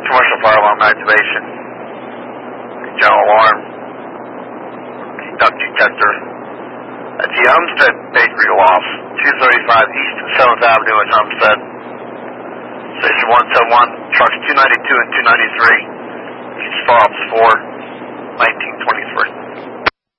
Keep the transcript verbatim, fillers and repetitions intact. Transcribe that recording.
Commercial fire alarm activation. General alarm. Duck detector. At the Homestead Bakery loft, two thirty-five East and seventh Avenue in Homestead. Station one seventy-one, trucks two ninety-two and two ninety-three. Each stops for nineteen twenty-three.